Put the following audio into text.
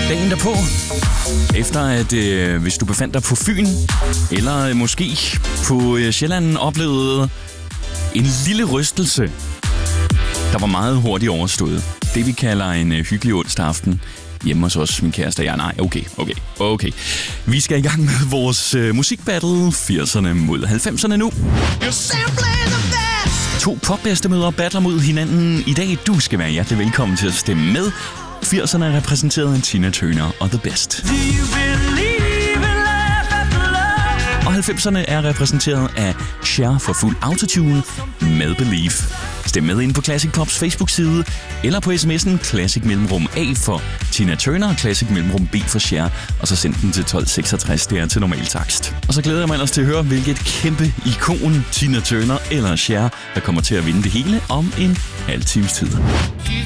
Dagen derpå, efter at hvis du befandt dig på Fyn, eller måske på Sjælland, oplevede en lille rystelse, der var meget hurtigt overstået. Det vi kalder en hyggelig onsdag aften hjemme hos os, min kæreste og jeg. Nej, okay. Vi skal i gang med vores musikbattle, 80'erne mod 90'erne nu. 2 popbedstemødre battler mod hinanden i dag. Du skal være hjertelig velkommen til at stemme med. 80'erne er repræsenteret af Tina Turner og The Best. Og 90'erne er repræsenteret af Cher for fuld autotune med Believe. Stem med ind på Classic Pops Facebook-side, eller på sms'en Classic Mellemrum A for Tina Turner og Classic Mellemrum B for Cher, og så send den til 1266, det er til normal takst. Og så glæder jeg mig ellers til at høre, hvilket kæmpe ikon Tina Turner eller Cher, der kommer til at vinde det hele om en halv times tid.